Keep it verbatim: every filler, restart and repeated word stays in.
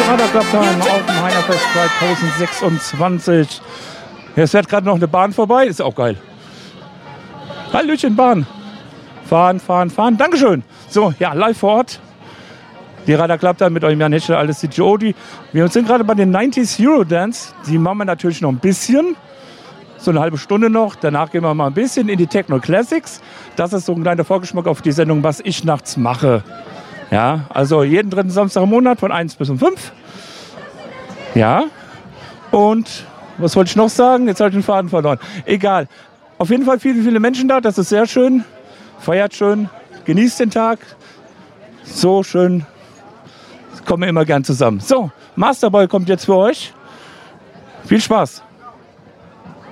Radar Club Time auf dem Heinerfest zweitausendsechsundzwanzig. Jetzt fährt gerade noch eine Bahn vorbei, ist auch geil. Hallöchen, Bahn. Fahren, fahren, fahren. Dankeschön. So, ja, live vor Ort. Die Radar Club Time mit eurem Jan Hetschel, alles die Jody. Wir sind gerade bei den neunziger Eurodance. Die machen wir natürlich noch ein bisschen. So eine halbe Stunde noch. Danach gehen wir mal ein bisschen in die Techno Classics. Das ist so ein kleiner Vorgeschmack auf die Sendung, was ich nachts mache. Ja, also jeden dritten Samstag im Monat von eins bis um fünf. Ja. Und was wollte ich noch sagen? Jetzt habe ich den Faden verloren. Egal. Auf jeden Fall viele, viele Menschen da. Das ist sehr schön. Feiert schön. Genießt den Tag. So schön. Kommen wir immer gern zusammen. So, Masterboy kommt jetzt für euch. Viel Spaß.